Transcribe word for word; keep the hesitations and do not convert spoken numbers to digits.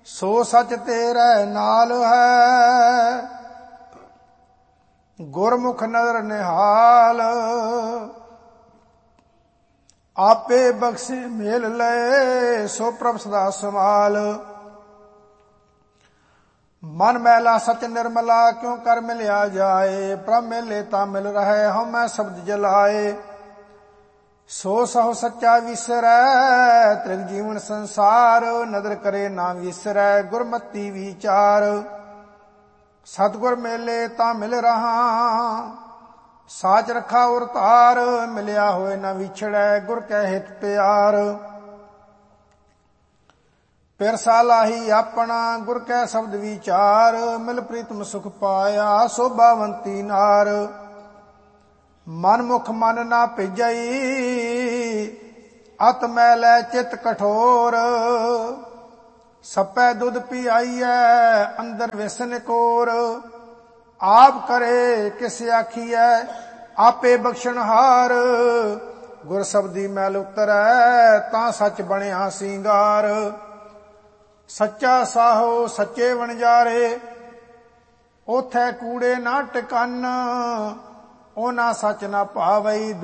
ਸੋ ਸਚ ਤੇਰੇ ਨਾਲ ਹੈ। ਗੁਰਮੁਖ ਨਦਰ ਨਿਹਾਲ ਆਪੇ ਬਖਸ਼ੇ ਮੇਲ ਲਏ। ਸੋ ਪ੍ਰਭ ਸਦਾ ਸਮਾਲ ਮਨ ਮੈਲਾ ਸਚ ਨਿਰਮਲਾ ਕਿਉ ਕਰ ਮਿਲਿਆ ਜਾਏ। ਪ੍ਰਭ ਮਿਲੇ ਤਾਂ ਮਿਲ ਰਹੇ ਹਉਮੈ ਸ਼ਬਦ ਜਲਾਏ। ਸੋ ਸਹੁ ਸੱਚਾ ਵਿਸਰੈ ਤ੍ਰਿਗ ਜੀਵਨ ਸੰਸਾਰ। ਨਦਰ ਕਰੇ ਨਾ ਵਿਸਰੈ ਗੁਰਮਤੀ ਵਿਚਾਰ। ਸਤਿਗੁਰ ਮੇਲੇ ਤਾਂ ਮਿਲ ਰਹਾ ਸਾਚ ਰਖਾ ਉਰ ਧਾਰ। ਮਿਲਿਆ ਹੋਏ ਨਾ ਵਿਛੜੈ ਗੁਰ ਕੈ ਹਿਤ ਪਿਆਰ। ਪਿਰਸਾ ਲਾਹੀ ਆਪਣਾ ਗੁਰ ਕੈ ਸ਼ਬਦ ਵਿਚਾਰ। ਮਿਲ ਪ੍ਰੀਤਮ ਸੁਖ ਪਾਇਆ ਸੋਭਾਵੰਤੀ ਨਾਰ। ਮਨ ਮੁਖ ਮਨ ਨਾ ਭਿਜਈ ਅਤ ਮੈਲੈ ਚਿਤ ਕਠੋਰ। ਸਪੈ ਦੁੱਧ ਪਿਆਈਐ ਅੰਦਰ ਵਿਸਨ ਕੋਰ। ਆਪ ਕਰੇ ਕਿਸ ਆਖੀਐ ਆਪੇ ਬਖਸ਼ਣਹਾਰ। ਗੁਰ ਸ਼ਬਦੀ ਮੈਲ ਉਤਰੈ ਤਾਂ ਸੱਚ ਬਣਿਆ ਸਿੰਗਾਰ। ਸੱਚਾ ਸਾਹੋ ਸੱਚੇ ਵਣਜਾਰੇ ਉਥੈ ਕੂੜੇ ਨਾ ਟਿਕਨ। ਉਹਨਾਂ ਸੱਚ ਨਾ ਭਾਵਈ